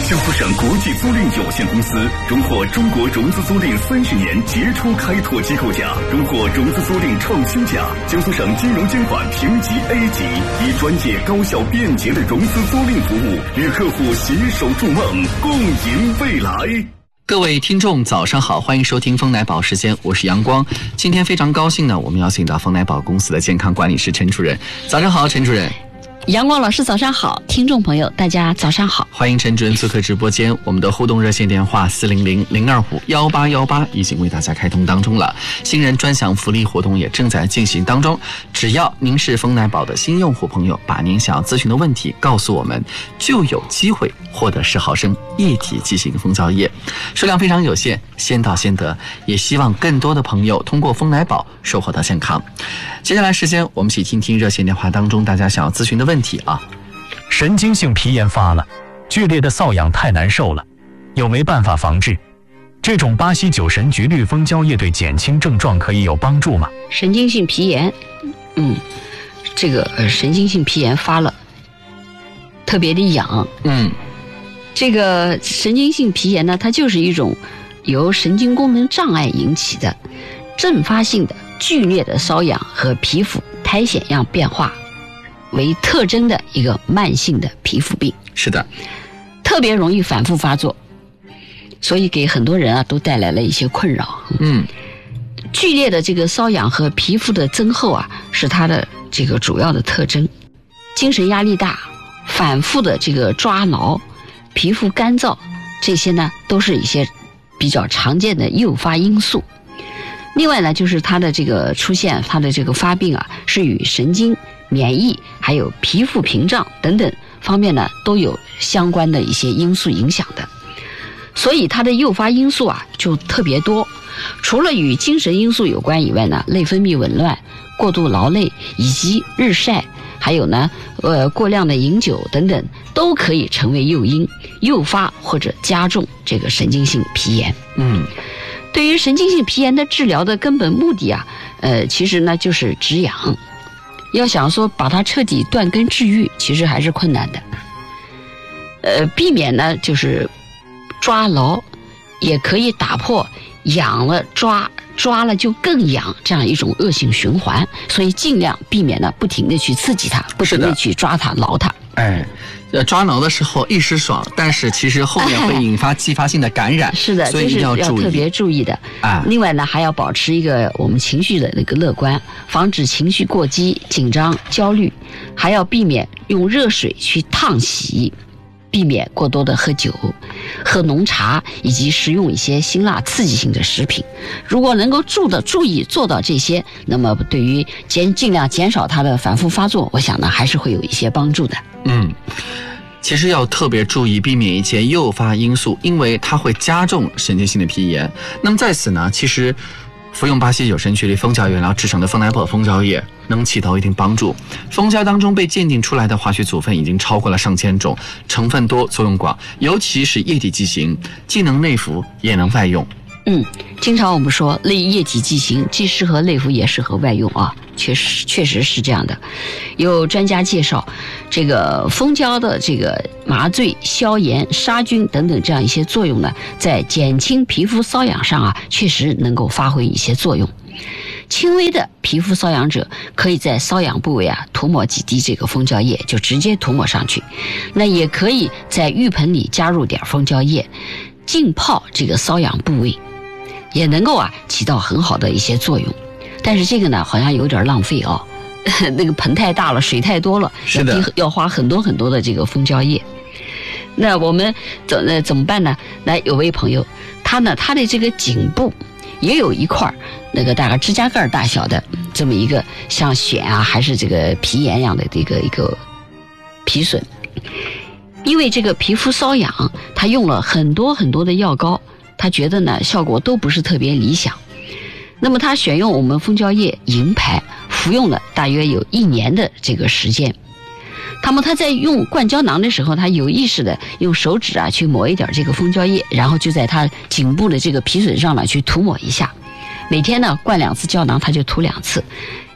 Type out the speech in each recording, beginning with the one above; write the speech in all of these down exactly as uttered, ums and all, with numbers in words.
江苏省国际租赁有限公司荣获中国融资租赁三十年杰出开拓机构奖，荣获融资租赁创新奖。江苏省金融监管评级 A 级，以专业、高效、便捷的融资租赁服务，与客户携手筑梦，共赢未来。 各位听众早上好，欢迎收听丰奶宝时间，我是阳光。今天非常高兴呢，我们邀请到丰奶宝公司的健康管理师陈主任。早上好，陈主任。 阳光老师早上好，听众朋友大家早上好， 欢迎陈主任做客直播间。我们的互动热线电话四零零零二五幺八幺八已经为大家开通当中了，新人专享福利活动也正在进行当中。只要您是丰奶宝的新用户朋友，把您想要咨询的问题告诉我们，就有机会获得十毫升液体剂型蜂胶液，数量非常有限，先到先得，也希望更多的朋友通过丰奶宝收获到健康。接下来时间我们一起听听热线电话当中大家想要咨询的问题啊。 神经性皮炎发了，剧烈的瘙痒太难受了，有没办法防治？这种巴西九神菊绿蜂胶液对减轻症状可以有帮助吗？ 神经性皮炎，嗯，这个呃神经性皮炎发了，特别的痒， 嗯， 这个神经性皮炎呢，它就是一种由神经功能障碍引起的阵发性的剧烈的瘙痒和皮肤苔藓样变化为特征的一个慢性的皮肤病。 是的， 特别容易反复发作，所以给很多人啊都带来了一些困扰。 嗯， 剧烈的这个瘙痒和皮肤的增厚啊，是它的这个主要的特征。精神压力大，反复的这个抓挠，皮肤干燥，这些呢都是一些比较常见的诱发因素。另外呢，就是它的这个出现，它的这个发病啊，是与神经、免疫还有皮肤屏障等等方面呢都有相关的一些因素影响的，所以它的诱发因素啊就特别多。除了与精神因素有关以外呢，内分泌紊乱、过度劳累以及日晒，还有呢呃过量的饮酒等等，都可以成为诱因，诱发或者加重这个神经性皮炎。 嗯。 对于神经性皮炎的治疗的根本目的啊，呃，其实呢就是止痒。要想说把它彻底断根治愈，其实还是困难的。呃，避免呢就是抓牢，也可以打破痒了抓，抓了就更痒这样一种恶性循环。所以尽量避免呢不停的去刺激它，不停的去抓它、挠它。 哎。呃，抓挠的时候一时爽，但是其实后面会引发继发性的感染， 是的， 所以一定要注意， 这是要特别注意的啊。 另外呢，还要保持一个我们情绪的那个乐观，防止情绪过激、紧张、焦虑，还要避免用热水去烫洗，避免过多的喝酒、喝浓茶，以及食用一些辛辣刺激性的食品。如果能够注的注意做到这些，那么对于减尽量减少它的反复发作，我想呢还是会有一些帮助的。 嗯，其实要特别注意避免一些诱发因素，因为它会加重神经性的皮炎。那么在此呢，其实服用巴西九神菊类蜂胶原料制成的丰奶宝蜂胶液能起到一定帮助。蜂胶当中被鉴定出来的化学组分已经超过了上千种，成分多，作用广，尤其是液体剂型，既能内服也能外用。 嗯，经常我们说类液体剂型既适合内服也适合外用啊，确实确实是这样的。有专家介绍，这个蜂胶的这个麻醉、消炎、杀菌等等这样一些作用呢，在减轻皮肤瘙痒上啊，确实能够发挥一些作用。轻微的皮肤瘙痒者，可以在瘙痒部位啊涂抹几滴这个蜂胶液，就直接涂抹上去。那也可以在浴盆里加入点蜂胶液，浸泡这个瘙痒部位，也能够啊起到很好的一些作用。但是这个呢好像有点浪费哦，那个盆太大了，水太多了， 是的， 要花很多很多的这个蜂胶液。那我们怎那怎么办呢？来，有位朋友，他呢他的这个颈部也有一块那个大概指甲盖大小的这么一个像癣啊还是这个皮炎一样的这个一个皮损。因为这个皮肤瘙痒，他用了很多很多的药膏，他觉得呢效果都不是特别理想。那么他选用我们蜂胶液银牌，服用了大约有一年的这个时间。那么他在用灌胶囊的时候，他有意识的用手指啊去抹一点这个蜂胶液，然后就在他颈部的这个皮损上呢去涂抹一下。每天呢灌两次胶囊，他就涂两次，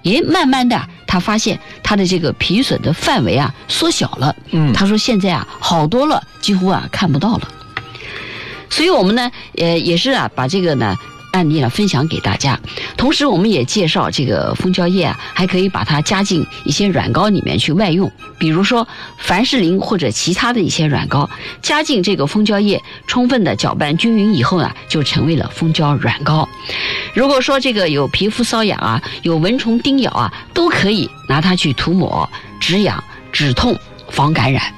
也慢慢的他发现他的这个皮损的范围啊缩小了。 嗯， 他说现在啊好多了，几乎啊看不到了。所以我们呢，呃，也是啊把这个呢案例呢分享给大家，同时我们也介绍这个蜂胶液啊，还可以把它加进一些软膏里面去外用，比如说凡士林或者其他的一些软膏，加进这个蜂胶液，充分的搅拌均匀以后呢，就成为了蜂胶软膏。如果说这个有皮肤瘙痒啊，有蚊虫叮咬啊，都可以拿它去涂抹，止痒、止痛、防感染。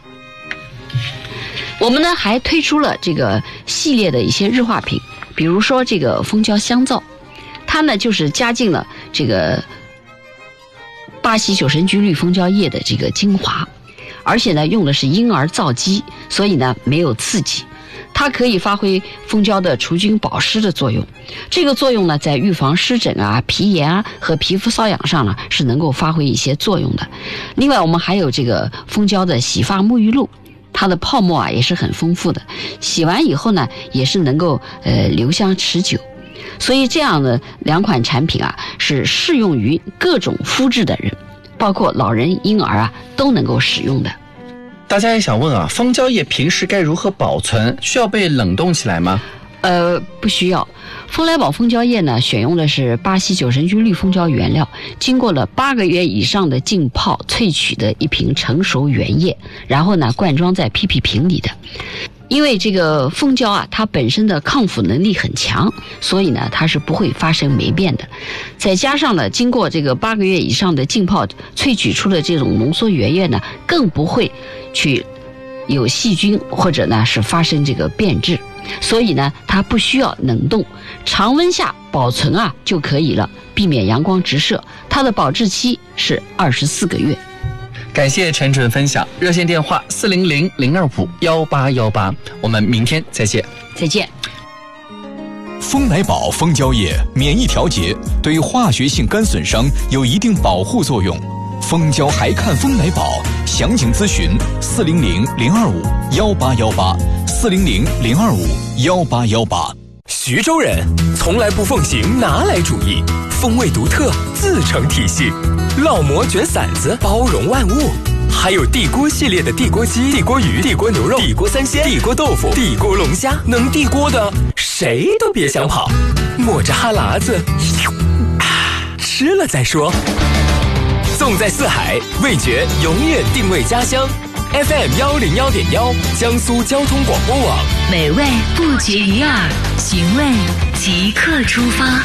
我们呢还推出了这个系列的一些日化品，比如说这个蜂胶香皂，它呢就是加进了这个巴西九神菊绿蜂胶液的这个精华，而且呢用的是婴儿皂基，所以呢没有刺激，它可以发挥蜂胶的除菌保湿的作用。这个作用呢在预防湿疹啊、皮炎啊和皮肤瘙痒上呢是能够发挥一些作用的。另外我们还有这个蜂胶的洗发沐浴露，它的泡沫啊也是很丰富的，洗完以后呢也是能够呃留香持久。所以这样的两款产品啊是适用于各种肤质的人，包括老人、婴儿啊都能够使用的。 大家也想问啊，蜂胶液平时该如何保存？需要被冷冻起来吗？ 呃，不需要。蜂来宝蜂胶液呢，选用的是巴西九神菊绿蜂胶原料，经过了八个月以上的浸泡萃取的一瓶成熟原液，然后呢灌装在 P P 瓶里的。因为这个蜂胶啊，它本身的抗腐能力很强，所以呢它是不会发生霉变的。再加上了经过这个八个月以上的浸泡萃取出的这种浓缩原液呢，更不会去有细菌或者呢是发生这个变质。所以呢它不需要冷冻，常温下保存啊就可以了，避免阳光直射。它的保质期是二十四个月。 感谢陈准分享，热线电话四零零零二五幺八幺八，我们明天再见。 再见。 蜂来宝蜂胶液免疫调节，对化学性肝损伤有一定保护作用。蜂胶还看蜂来宝，详情咨询四零零零二五幺八幺八，四零零零二五幺八幺八。 徐州人从来不奉行拿来主义，风味独特，自成体系。烙馍卷馓子，包容万物。还有地锅系列的地锅鸡、地锅鱼、地锅牛肉、地锅三鲜、地锅豆腐、地锅龙虾，能地锅的谁都别想跑。抹着哈喇子，啊，吃了再说。纵在四海，味觉永远定位家乡。F M 幺零幺点幺，江苏交通广播网。 美味不绝于耳，寻味即刻出发。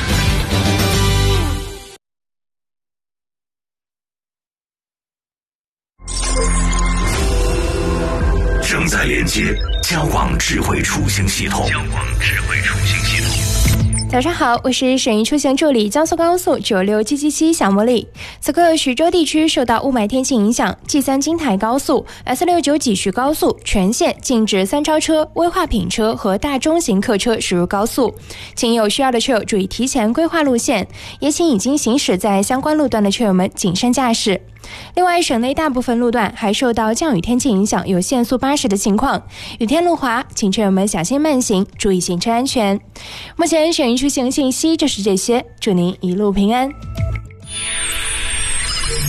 正在连接交广智慧出行系统。交广智慧出行系统。 早上好，我是省域出行助理江苏高速九六七七七小茉莉。此刻徐州地区受到雾霾天气影响，G 三京台高速、S 六九济徐高速全线禁止三超车、危化品车和大中型客车驶入高速，请有需要的车友注意提前规划路线，也请已经行驶在相关路段的车友们谨慎驾驶。另外，省内大部分路段还受到降雨天气影响，有限速八十的情况。雨天路滑，请车友们小心慢行，注意行车安全。目前省域出行信息就是这些，祝您一路平安。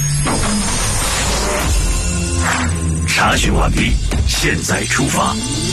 查询完毕，现在出发。